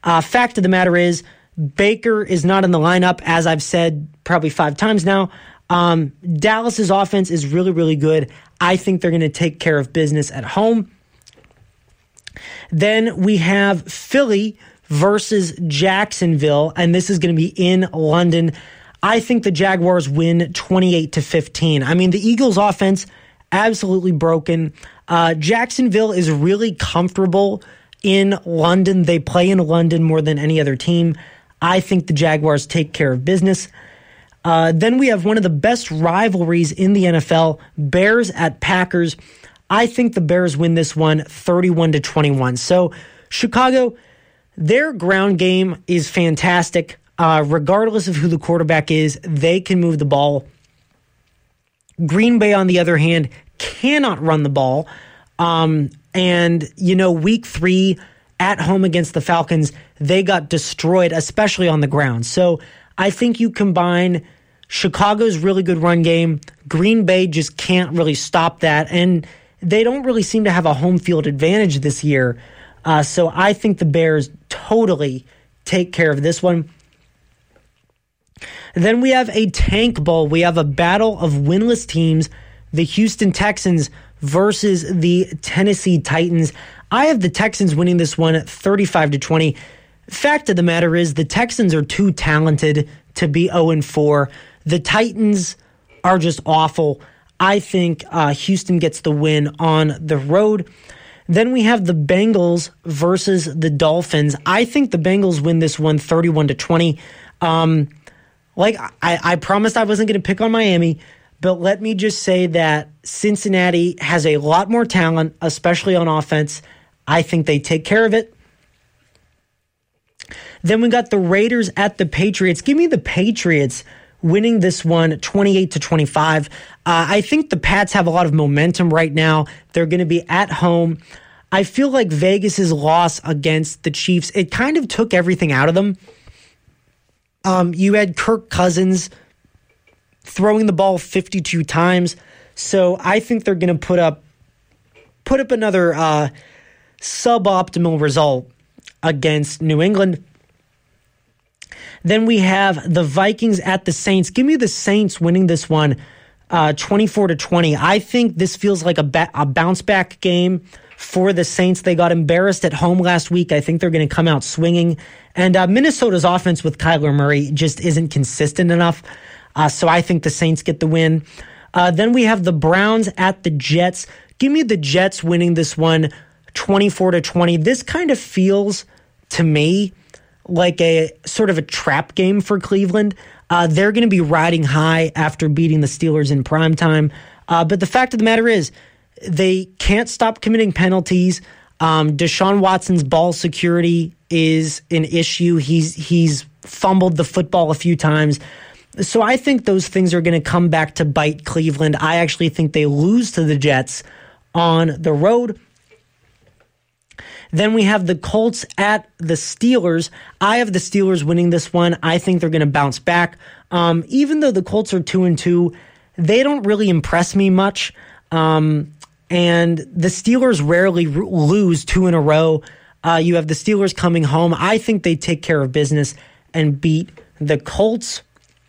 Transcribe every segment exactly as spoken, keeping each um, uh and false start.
Uh, fact of the matter is, Baker is not in the lineup, as I've said probably five times now. Um, Dallas's offense is really, really good. I think they're going to take care of business at home. Then we have Philly versus Jacksonville, and this is going to be in London. I think the Jaguars win twenty-eight to fifteen. I mean, the Eagles' offense, absolutely broken. Uh, Jacksonville is really comfortable in London. They play in London more than any other team. I think the Jaguars take care of business. Uh, then we have one of the best rivalries in the N F L, Bears at Packers. I think the Bears win this one thirty-one to twenty-one. So Chicago, their ground game is fantastic. Uh, regardless of who the quarterback is, they can move the ball. Green Bay, on the other hand, cannot run the ball. Um, and, you know, week three at home against the Falcons, they got destroyed, especially on the ground. So I think you combine Chicago's really good run game. Green Bay just can't really stop that. And they don't really seem to have a home field advantage this year. Uh, so I think the Bears totally take care of this one. Then we have a tank bowl. We have a battle of winless teams, the Houston Texans versus the Tennessee Titans. I have the Texans winning this one at thirty-five to twenty. Fact of the matter is the Texans are too talented to be oh and four. The Titans are just awful. I think uh, Houston gets the win on the road. Then we have the Bengals versus the Dolphins. I think the Bengals win this one thirty-one to twenty. Um, like I, I promised I wasn't going to pick on Miami, but let me just say that Cincinnati has a lot more talent, especially on offense. I think they take care of it. Then we got the Raiders at the Patriots. Give me the Patriots winning this one twenty-eight to twenty-five. Uh, I think the Pats have a lot of momentum right now. They're going to be at home. I feel like Vegas's loss against the Chiefs, it kind of took everything out of them. Um, you had Kirk Cousins throwing the ball fifty-two times. So I think they're going to put up put up another uh, suboptimal result against New England. Then we have the Vikings at the Saints. Give me the Saints winning this one uh, twenty-four to twenty. I think this feels like a, ba- a bounce back game for the Saints. They got embarrassed at home last week. I think they're going to come out swinging. And uh, Minnesota's offense with Kyler Murray just isn't consistent enough. Uh, so I think the Saints get the win. Uh, then we have the Browns at the Jets. Give me the Jets winning this one twenty-four to twenty. This kind of feels to me like a sort of a trap game for Cleveland. Uh, they're going to be riding high after beating the Steelers in primetime. Uh, but the fact of the matter is, they can't stop committing penalties. Um, Deshaun Watson's ball security is an issue. He's he's fumbled the football a few times. So I think those things are going to come back to bite Cleveland. I actually think they lose to the Jets on the road. Then we have the Colts at the Steelers. I have the Steelers winning this one. I think they're going to bounce back. Um, even though the Colts are two and two, they don't really impress me much. Um, and the Steelers rarely r- lose two in a row. Uh, you have the Steelers coming home. I think they take care of business and beat the Colts.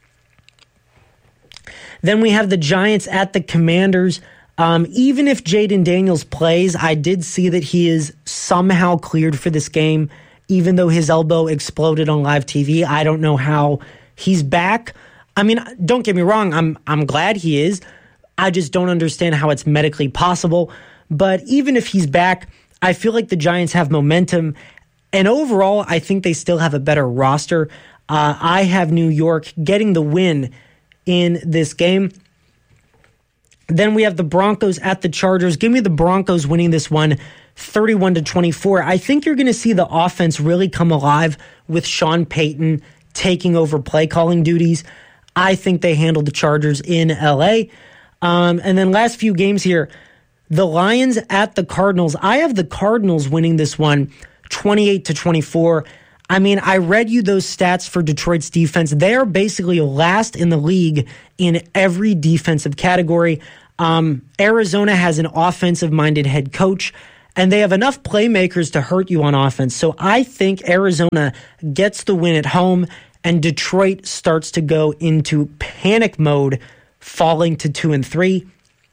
Then we have the Giants at the Commanders. Um, even if Jaden Daniels plays, I did see that he is somehow cleared for this game, even though his elbow exploded on live T V. I don't know how he's back. I mean, don't get me wrong. I'm I'm glad he is. I just don't understand how it's medically possible. But even if he's back, I feel like the Giants have momentum. And overall, I think they still have a better roster. Uh, I have New York getting the win in this game. Then we have the Broncos at the Chargers. Give me the Broncos winning this one thirty-one to twenty-four. I think you're going to see the offense really come alive with Sean Payton taking over play calling duties. I think they handled the Chargers in L A. Um, and then last few games here, the Lions at the Cardinals. I have the Cardinals winning this one twenty-eight to twenty-four. I mean, I read you those stats for Detroit's defense. They are basically last in the league in every defensive category. Um, Arizona has an offensive-minded head coach. and they have enough playmakers to hurt you on offense. So I think Arizona gets the win at home, and Detroit starts to go into panic mode, falling to two and three.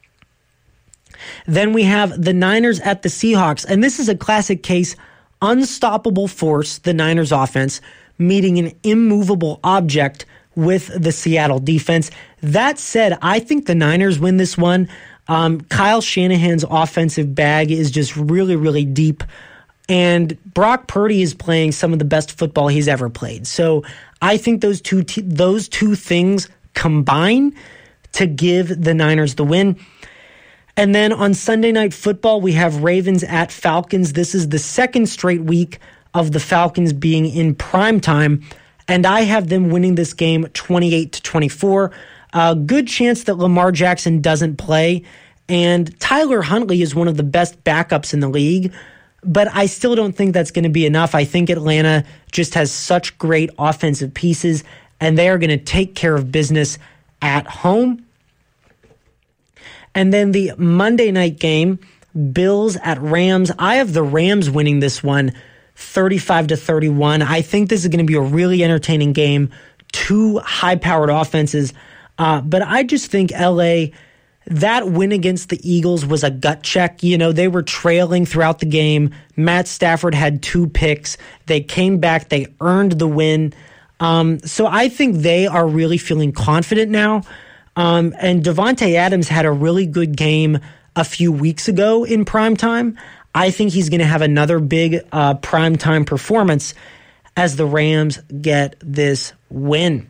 Then we have the Niners at the Seahawks, and this is a classic case, unstoppable force, the Niners offense, meeting an immovable object with the Seattle defense. That said, I think the Niners win this one. Um, Kyle Shanahan's offensive bag is just really, really deep, and Brock Purdy is playing some of the best football he's ever played. So I think those two t- those two things combine to give the Niners the win. And then on Sunday Night Football, we have Ravens at Falcons. This is the second straight week of the Falcons being in prime time, and I have them winning this game twenty-eight to twenty-four. A good chance that Lamar Jackson doesn't play, and Tyler Huntley is one of the best backups in the league, but I still don't think that's going to be enough. I think Atlanta just has such great offensive pieces, and they are going to take care of business at home. And then the Monday night game, Bills at Rams. I have the Rams winning this one thirty-five to thirty-one. I think this is going to be a really entertaining game. Two high-powered offenses. Uh, but I just think L A, that win against the Eagles was a gut check. You know, they were trailing throughout the game. Matt Stafford had two picks. They came back. They earned the win. Um, so I think they are really feeling confident now. Um, and Devontae Adams had a really good game a few weeks ago in primetime. I think he's going to have another big uh, primetime performance as the Rams get this win.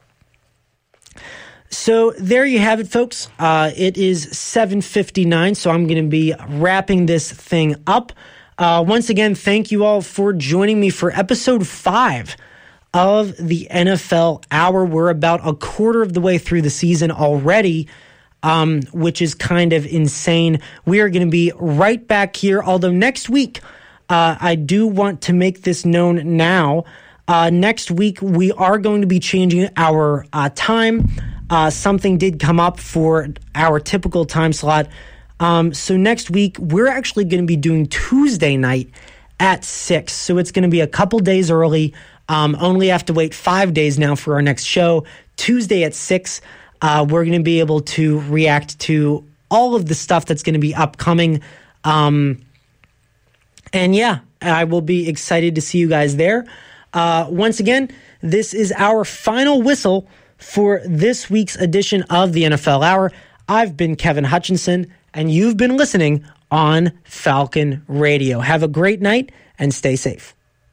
So there you have it, folks. Uh, it is seven fifty-nine, so I'm going to be wrapping this thing up. Uh, once again, thank you all for joining me for episode five of the N F L Hour. We're about a quarter of the way through the season already, um, which is kind of insane. We are going to be right back here, although next week, uh, I do want to make this known now. Uh, next week, we are going to be changing our uh, time. Uh, something did come up for our typical time slot. Um, so next week, we're actually going to be doing Tuesday night at six. So it's going to be a couple days early. Um, only have to wait five days now for our next show. Tuesday at six, uh, we're going to be able to react to all of the stuff that's going to be upcoming. Um, and yeah, I will be excited to see you guys there. Uh, once again, this is our final whistle for this week's edition of the N F L Hour. I've been Kevin Hutchinson, and you've been listening on Falcon Radio. Have a great night and stay safe.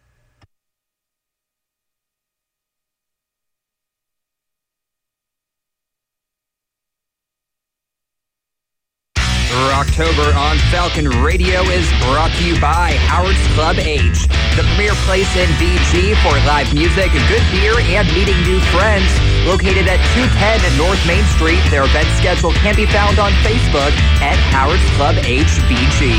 October on Falcon Radio is brought to you by Howard's Club H, the premier place in V G for live music, good beer, and meeting new friends. Located at two ten North Main Street, their event schedule can be found on Facebook at Howard's Club H V G.